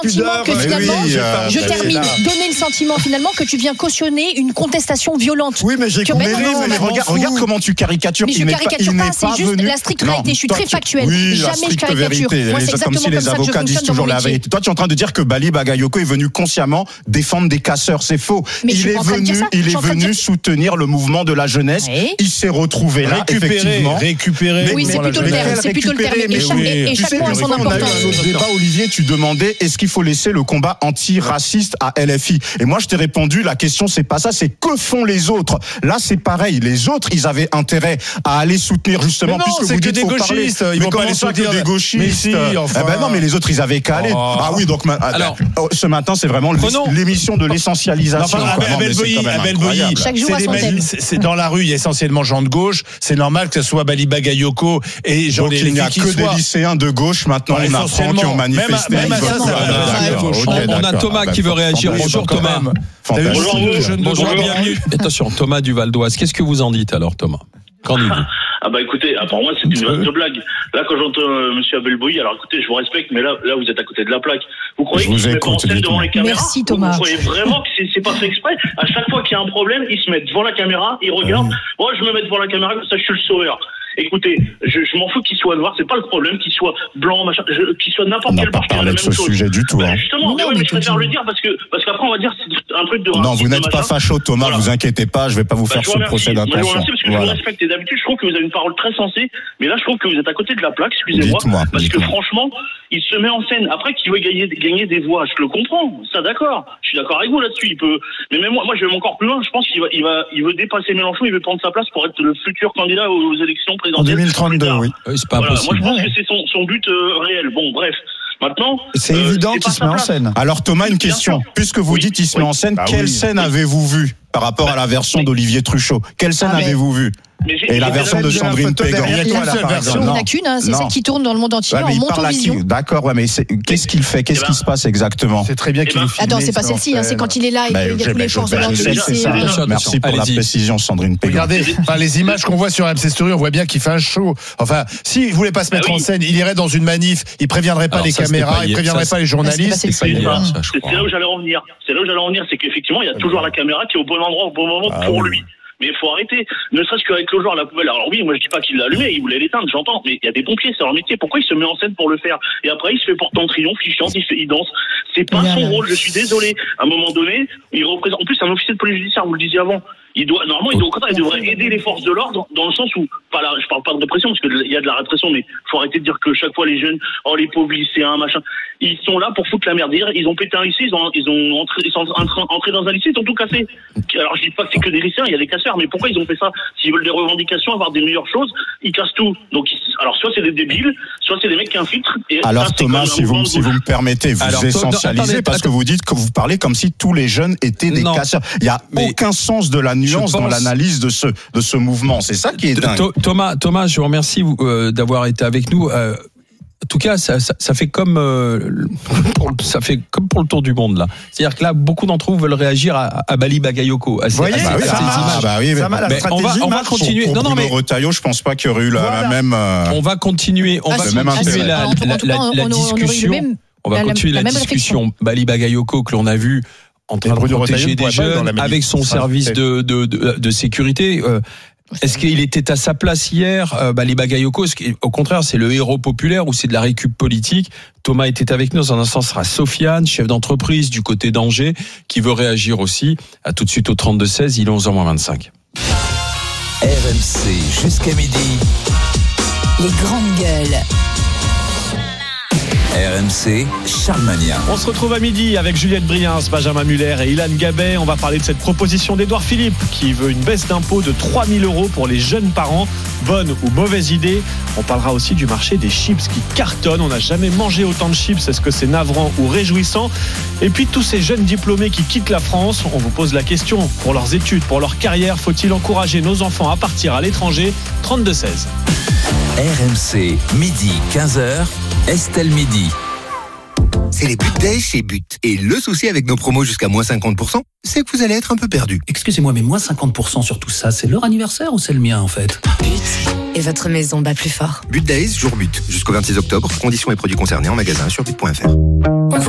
sentiment que finalement, je termine, donner le sentiment finalement que tu viens cautionner une contestation violente. Oui, mais j'ai compris. Mais regarde comment tu caricatures. Mais je caricature pas, c'est juste la stricte réalité. Je suis très factuelle. Jamais je caricature. Moi, c'est exactement comme si les avocats disent toujours la vérité. Toi, tu es en train de dire que Bali Bagayoko est venu consciemment défendre des casseurs. C'est faux. Il est venu soutenir le mouvement de la jeunesse. Il s'est retrouvé là, effectivement. Récupérer. Oui, c'est plutôt le terme. C'est plutôt le terme. Et chaque point a son importance. On a eu un autre débat, Olivier, tu demandais est-ce qu'il faut laisser le combat anti-raciste à LFI. Et moi, je t'ai répondu, la question, c'est pas ça, c'est que font les autres. Là, c'est pareil. Les autres, ils avaient intérêt à aller soutenir, justement, puisque vous dites des gauchistes. Ils vont pas les soutenir des gauchistes. Mais si, enfin. Non, mais les autres, ils avaient qu'à aller. Ah oui, donc, alors, ce matin, c'est vraiment l'émission de l'essentialisation. Abel Boilly, chaque jour à son thème. C'est dans la rue, il y a essentiellement gens de gauche. C'est normal que ce soit Bali Bagayoko et Jean donc il n'y a que des lycéens de gauche maintenant. On apprend qui ont manifesté. On a Thomas qui veut réagir. Bonjour Thomas. Bonjour, bienvenue. Attention, Thomas du Val d'Oise. Qu'est-ce que vous en dites alors, Thomas? Qu'en dites-vous? Ah bah écoutez, pour moi c'est une vaste blague. Là quand j'entends Monsieur Abel Boilly, alors écoutez, je vous respecte, mais là vous êtes à côté de la plaque. Vous croyez qu'il se met en scène devant les caméras? Merci Thomas. Vous croyez vraiment que c'est pas fait exprès? À chaque fois qu'il y a un problème, ils se mettent devant la caméra, ils regardent. Moi je me mets devant la caméra comme ça, je suis le sauveur. Écoutez, je m'en fous qu'il soit noir, c'est pas le problème, qu'il soit blanc, machin, qu'il soit n'importe quel parti, la même chose. On n'a pas parlé de ce sujet du tout. Justement, mais je préfère le dire parce qu'après on va dire c'est un truc de racisme. Non, vous n'êtes pas facho, Thomas, vous inquiétez pas, je vais pas vous faire ce procès d'intention. Je vous remercie parce que je vous respecte et d'habitude je trouve que vous avez une parole très sensée, mais là je trouve que vous êtes à côté de la plaque, excusez-moi, parce que franchement, il se met en scène. Après qu'il veut gagner des voix, je le comprends, ça d'accord, je suis d'accord avec vous là-dessus, il peut, mais même moi je vais encore plus loin, je pense qu'il veut dépasser Mélenchon, il veut prendre sa place pour être le futur candidat aux élections présidentielles. En 2032, oui. C'est pas impossible. Moi je pense que c'est son but réel. Bon, bref. Maintenant, c'est évident qu'il se met en scène. Alors Thomas, une question. Puisque vous dites il se met en scène, quelle scène avez-vous vue par rapport à la version d'Olivier Truchot? Quelle scène avez-vous vue? Et la version de Sandrine Pégan. Il n'y en a qu'une, c'est celle qui tourne dans le monde entier en Montovision. D'accord, mais qu'est-ce qu'il fait? Qu'est-ce qui se passe exactement? C'est très bien qu'il est filmé. Attends, c'est pas celle-ci, c'est quand il est là, il y a tous les forces de l'ordre. Merci pour la précision, Sandrine Pégan. Regardez, les images qu'on voit sur MC Story, on voit bien qu'il fait un show. Enfin, s'il voulait pas se mettre en scène, il irait dans une manif, il préviendrait pas les caméras, il préviendrait pas les journalistes. C'est là où j'allais en venir. C'est qu'effectivement, il y a toujours la caméra qui est au bon endroit, au bon moment pour lui. Mais il faut arrêter, ne serait-ce qu'avec le genre la poubelle. Alors oui, moi je dis pas qu'il l'a allumé, il voulait l'éteindre, j'entends, mais il y a des pompiers, c'est leur métier. Pourquoi il se met en scène pour le faire? Et après il se fait porter en triomphe, il chante, il danse. C'est pas son rôle, je suis désolé. À un moment donné, il représente, en plus c'est un officier de police judiciaire, vous le disiez avant. Il devrait aider les forces de l'ordre dans le sens où, je parle pas de répression parce qu'il y a de la répression, mais faut arrêter de dire que chaque fois les jeunes, les pauvres lycéens, machin, ils sont là pour foutre la merde. Ils ont pété un lycée, ils sont entrés dans un lycée, ils ont tout cassé. Alors je dis pas que c'est que des lycéens, il y a des casseurs, mais pourquoi ils ont fait ça? S'ils veulent des revendications, avoir des meilleures choses, ils cassent tout. Donc, alors soit c'est des débiles, soit c'est des mecs qui infiltrent. Alors ça, Thomas, si vous me permettez, vous essentialisez parce que vous dites que vous parlez comme si tous les jeunes étaient des casseurs. Il y a aucun sens de la nuance dans l'analyse de ce mouvement. C'est ça qui est dingue. Thomas, je vous remercie d'avoir été avec nous. En tout cas, ça fait comme pour le tour du monde là. C'est-à-dire que là, beaucoup d'entre vous veulent réagir à Bali Bagayoko. On va continuer. Pour mais Retailleau, je pense pas qu'il y aurait eu la même. On va continuer. La discussion. On va continuer la discussion. Bali Bagayoko que l'on a vu en train de protéger des jeunes avec son service de sécurité. Est-ce qu'il était à sa place hier, Bali Bagayoko? Au contraire, c'est le héros populaire ou c'est de la récup politique? Thomas était avec nous. Dans un instant, ce sera Sofiane, chef d'entreprise du côté d'Angers, qui veut réagir aussi. À tout de suite au 32-16, il est 11h25. RMC jusqu'à midi. Les grandes gueules. RMC, Charles Magnat. On se retrouve à midi avec Juliette Briens, Benjamin Muller et Ilan Gabet. On va parler de cette proposition d'Édouard Philippe qui veut une baisse d'impôt de 3 000 € pour les jeunes parents. Bonne ou mauvaise idée? On parlera aussi du marché des chips qui cartonnent. On n'a jamais mangé autant de chips. Est-ce que c'est navrant ou réjouissant? Et puis tous ces jeunes diplômés qui quittent la France. On vous pose la question. Pour leurs études, pour leur carrière, faut-il encourager nos enfants à partir à l'étranger? 32-16. RMC, midi 15h, Estelle Midi. C'est les But Days chez But. Et le souci avec nos promos jusqu'à moins 50%, c'est que vous allez être un peu perdu. Excusez-moi, mais moins 50% sur tout ça, c'est leur anniversaire ou c'est le mien en fait? But. Et votre maison bat plus fort. But Days, jour But. Jusqu'au 26 octobre. Conditions et produits concernés en magasin sur but.fr.